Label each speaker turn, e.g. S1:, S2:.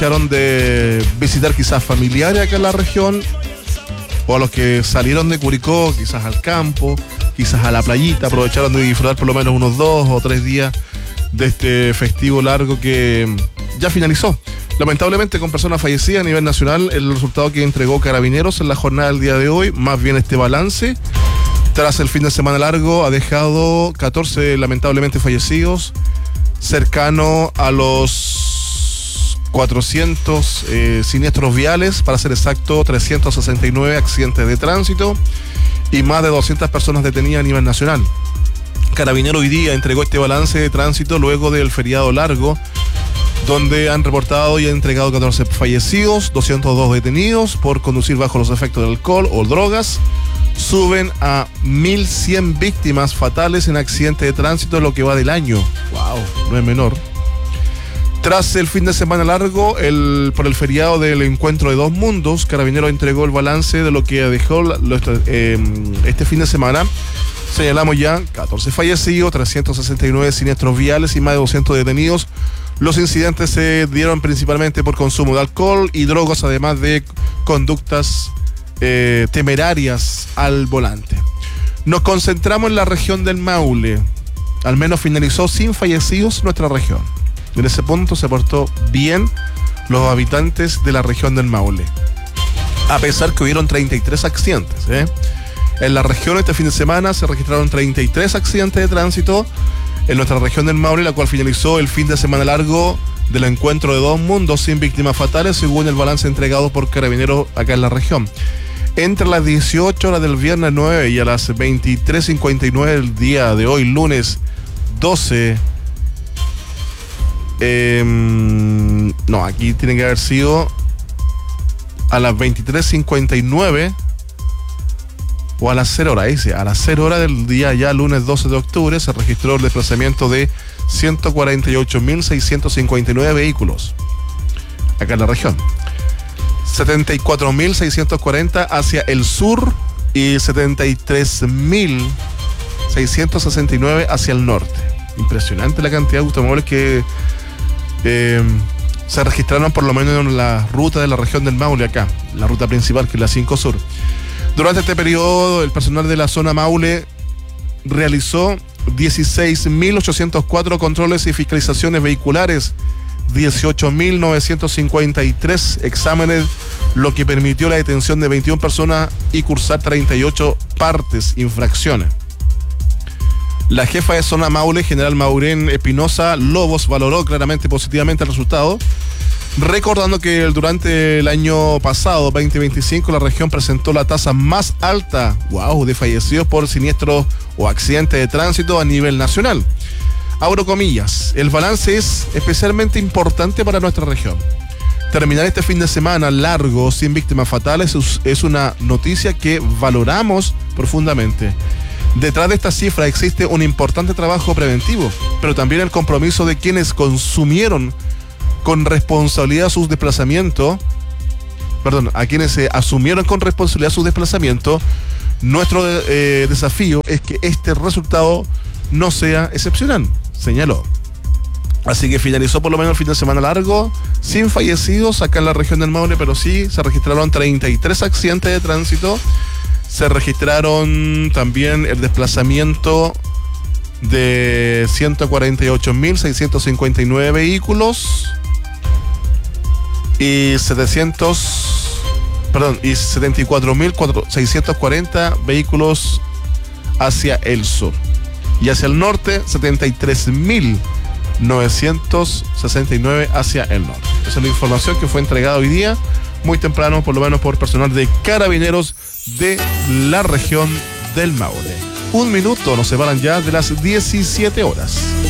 S1: aprovecharon de visitar quizás familiares acá en la región, o a los que salieron de Curicó, quizás al campo, quizás a la playita, aprovecharon de disfrutar por lo menos unos 2 o 3 días de este festivo largo que ya finalizó. Lamentablemente con personas fallecidas a nivel nacional, el resultado que entregó Carabineros en la jornada del día de hoy, más bien este balance, tras el fin de semana largo, ha dejado 14 lamentablemente fallecidos, cercano a los 400 siniestros viales, para ser exacto, 369 accidentes de tránsito y más de 200 personas detenidas a nivel nacional. Carabinero hoy día entregó este balance de tránsito luego del feriado largo, donde han reportado y han entregado 14 fallecidos, 202 detenidos por conducir bajo los efectos del alcohol o drogas. Suben a 1.100 víctimas fatales en accidentes de tránsito en lo que va del año. ¡Wow! No es menor. Tras el fin de semana largo, por el feriado del Encuentro de Dos Mundos, Carabineros entregó el balance de lo que dejó este fin de semana. Señalamos ya 14 fallecidos, 369 siniestros viales y más de 200 detenidos. Los incidentes se dieron principalmente por consumo de alcohol y drogas, además de conductas temerarias al volante. Nos concentramos en la región del Maule. Al menos finalizó sin fallecidos nuestra región. En ese punto se portó bien los habitantes de la región del Maule, a pesar que hubieron 33 accidentes. En la región este fin de semana se registraron 33 accidentes de tránsito en nuestra región del Maule, la cual finalizó el fin de semana largo del Encuentro de Dos Mundos sin víctimas fatales, según el balance entregado por Carabineros acá en la región. Entre las 18 horas del viernes 9 y a las 23:59 del día de hoy, lunes 12... no, aquí tiene que haber sido a las 23:59 o a las 0 horas, dice, a las 0 horas del día ya lunes 12 de octubre se registró el desplazamiento de 148.659 vehículos acá en la región. 74.640 hacia el sur y 73.669 hacia el norte. Impresionante la cantidad de automóviles que se registraron por lo menos en la ruta de la región del Maule acá, la ruta principal que es la 5 Sur. Durante este periodo, el personal de la zona Maule realizó 16.804 controles y fiscalizaciones vehiculares, 18.953 exámenes, lo que permitió la detención de 21 personas y cursar 38 partes, infracciones. La jefa de zona Maule, general Maureen Espinosa Lobos, valoró claramente positivamente el resultado, recordando que durante el año pasado, 2025, la región presentó la tasa más alta, de fallecidos por siniestros o accidentes de tránsito a nivel nacional. Abro comillas, el balance es especialmente importante para nuestra región. Terminar este fin de semana largo sin víctimas fatales es una noticia que valoramos profundamente. Detrás de esta cifra existe un importante trabajo preventivo, pero también el compromiso de quienes consumieron con responsabilidad sus desplazamientos, a quienes asumieron con responsabilidad sus desplazamientos. Nuestro desafío es que este resultado no sea excepcional, señaló. Así que finalizó por lo menos el fin de semana largo sin fallecidos acá en la región del Maule, pero sí se registraron 33 accidentes de tránsito. Se registraron también el desplazamiento de 148.659 vehículos y 74.640 vehículos hacia el sur. Y hacia el norte, 73.969 hacia el norte. Esa es la información que fue entregada hoy día, muy temprano, por lo menos por personal de Carabineros de la región del Maule. 1 minuto, nos separan ya de las 17 horas.